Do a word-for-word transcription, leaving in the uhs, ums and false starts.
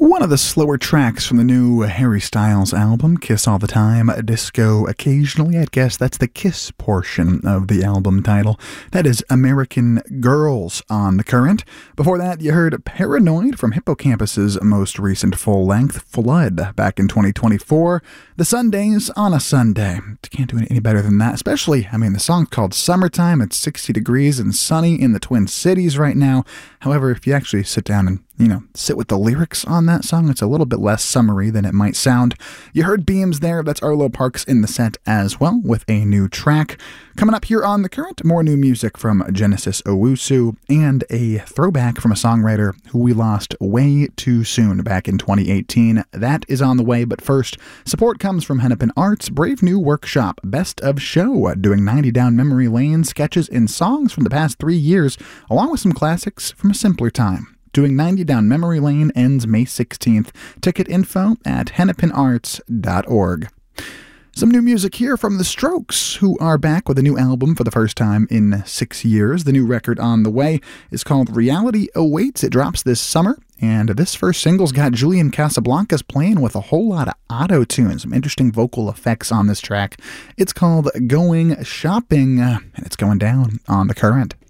One of the slower tracks from the new Harry Styles album, Kiss All the Time, Disco Occasionally. I'd guess that's the Kiss portion of the album title. That is American Girls on the Current. Before that, you heard Paranoid from Hippocampus's most recent full-length, Flood, back in twenty twenty-four. The Sundays on a Sunday. Can't do it any better than that, especially, I mean, the song's called Summertime. It's sixty degrees and sunny in the Twin Cities right now. However, if you actually sit down and, you know, sit with the lyrics on that song, it's a little bit less summery than it might sound. You heard Beams there. That's Arlo Parks in the set as well with a new track. Coming up here on The Current, more new music from Genesis Owusu and a throwback from a songwriter who we lost way too soon back in twenty eighteen. That is on the way, but first, support comes from Hennepin Arts' brave new workshop, Best of Show, doing ninety down memory lane sketches and songs from the past three years, along with some classics from a simpler time. Doing ninety down memory lane ends May sixteenth. Ticket info at hennepin arts dot org. Some new music here from The Strokes, who are back with a new album for the first time in six years. The new record on the way is called Reality Awaits. It drops this summer, and this first single's got Julian Casablancas playing with a whole lot of auto-tune, some interesting vocal effects on this track. It's called Going Shopping, and it's going down on The Current.